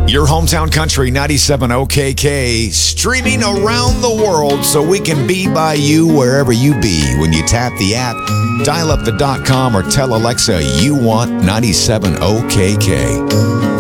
Your hometown country 97 OKK, streaming around the world so we can be by you wherever you be. When you tap the app, dial up the .com or tell Alexa you want 97 OKK.